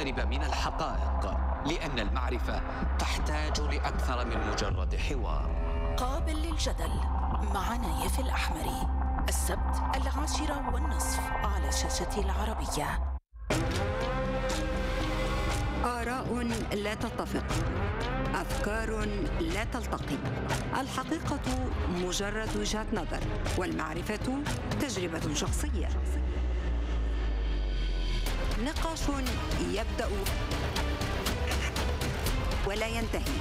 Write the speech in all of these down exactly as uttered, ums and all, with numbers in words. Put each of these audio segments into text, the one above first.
يقترب من الحقائق، لأن المعرفة تحتاج لأكثر من مجرد حوار. قابل للجدل مع نايف الأحمري، السبت العاشرة والنصف على شاشة العربية. آراء لا تتفق، أفكار لا تلتقي، الحقيقة مجرد وجهة نظر، والمعرفة تجربة شخصية. نقاش يبدأ ولا ينتهي.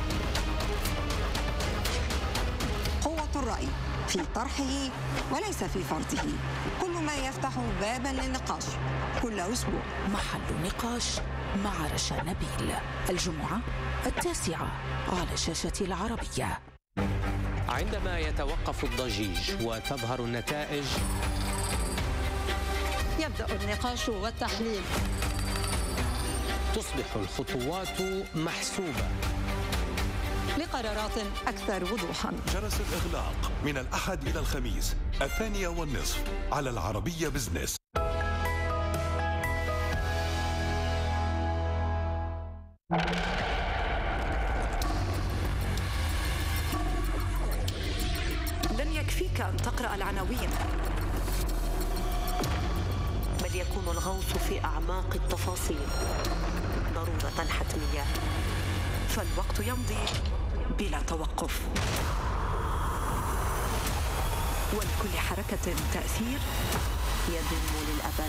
قوة الرأي في طرحه وليس في فرضه، كل ما يفتح بابا للنقاش كل أسبوع. محل نقاش مع رشا نبيل، الجمعة التاسعة على شاشة العربية. عندما يتوقف الضجيج وتظهر النتائج، يبدأ النقاش والتحليل. تصبح الخطوات محسوبة لقرارات أكثر وضوحا. جرس الإغلاق من الأحد إلى الخميس الثانية والنصف على العربية بزنس. لن يكفيك أن تقرأ العناوين، بل يكون الغوص في أعماق التفاصيل ضرورة حتمية، فالوقت يمضي بلا توقف، ولكل حركة تأثير يدوم للأبد.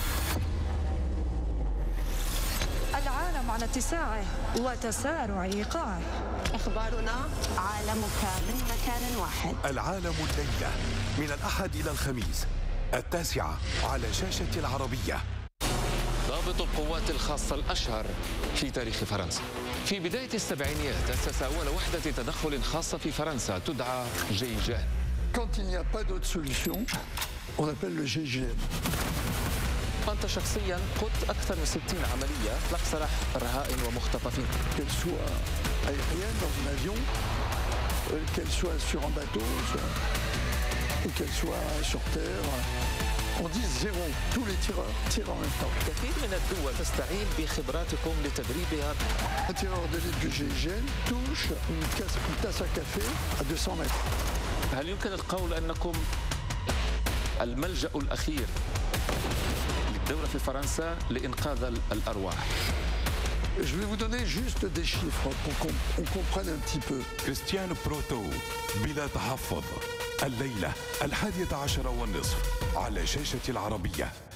العالم على اتساعه وتسارع إيقاعه. إخبارنا عالمك من مكان واحد. العالم الليلة من الأحد إلى الخميس التاسعة على شاشة العربية. ضابط القوات الخاصة الأشهر في تاريخ فرنسا. في بداية السبعينيات أسس أول وحدة تدخل خاصة في فرنسا تدعى جي جي إن. Quand il n'y a pas d'autre solution, on appelle le جي جي إن. أنت شخصيا قدت أكثر من ستين عملية إطلاق سراح رهائن ومختطفين. Qu'elle soit aérienne dans un avion, qu'elle soit sur un bateau, ou qu'elle soit sur terre. On dit zéro. Tous les tireurs tirent en même temps. كثير من الدول تستعين بخبراتكم لتدريبها. Un tireur d'élite du جي جي إن touche une tasse, une tasse à café à deux cents mètres. هل يمكن القول أنكم الملجأ الأخير للدولة في فرنسا لإنقاذ الأرواح؟ Je vais vous donner juste des chiffres pour qu'on comprenne un petit peu. كريستيان بروتو بلا تحفظ الليلة الحادية عشرة والنصف على شاشة العربية.